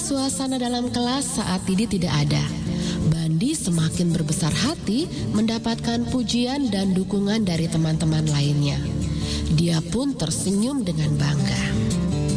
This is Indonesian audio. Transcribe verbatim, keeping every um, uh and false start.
suasana dalam kelas saat Didi tidak ada, Bandi semakin berbesar hati mendapatkan pujian dan dukungan dari teman-teman lainnya. Dia pun tersenyum dengan bangga.